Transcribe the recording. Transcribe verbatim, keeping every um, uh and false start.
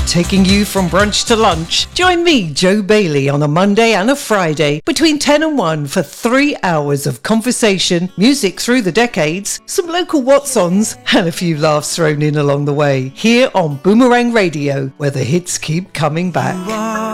taking you from brunch to lunch. Join me, Joe Bailey, on a Monday and a Friday between ten and one for three hours of conversation, music through the decades, some local what's-ons, and a few laughs thrown in along the way. Here on Boomerang Radio, where the hits keep coming back.